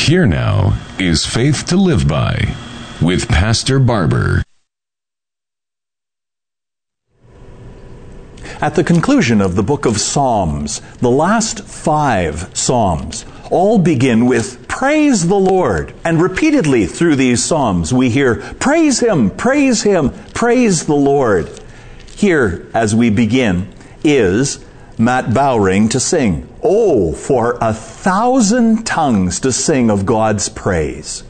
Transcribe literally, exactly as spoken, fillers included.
Here now is Faith to Live By with Pastor Barber. At the conclusion of the book of Psalms, the last five Psalms all begin with praise the Lord. And repeatedly through these Psalms we hear, praise Him, praise Him, praise the Lord. Here, as we begin, is Matt Bowring to sing. Oh, for a thousand tongues to sing of God's praise.